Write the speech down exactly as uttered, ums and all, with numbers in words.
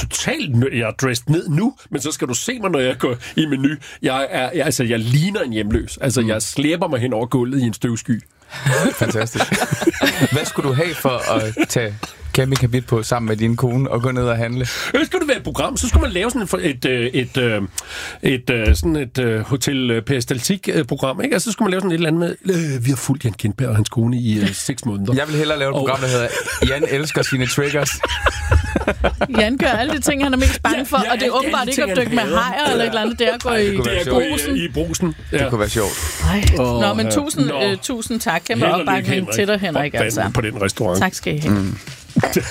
totalt, jeg er dressed ned nu, men så skal du se mig, når jeg går i menu. Jeg er, jeg, altså, jeg ligner en hjemløs. Altså, mm. jeg slæber mig hen over gulvet i en støvsky. Fantastisk. Hvad skulle du have for at tage Camping Habit på sammen med din kone og gå ned og handle? Så skulle det være et program. Så skulle man lave sådan et, et, et, et, et, et, sådan et hotel peristaltik-program, ikke? Altså, så skulle man lave sådan et eller andet med, øh, vi har fulgt Jan Gintberg og hans kone i uh, seks måneder. Jeg vil hellere lave et program, der hedder Jan elsker sine triggers. Jan gør alle de ting, han er mest bange for, ja, ja, og det er åbenbart ikke at dykke med hajer eller et eller andet. Det er at gå i, brusen. i brusen. Ja. Det kunne være sjovt. Oh, Nå, men tusind, Nå. Øh, tusind tak. Kæmpe opbakning til dig, Henrik. Altså. På den restaurant. Tak skal I have. Mm.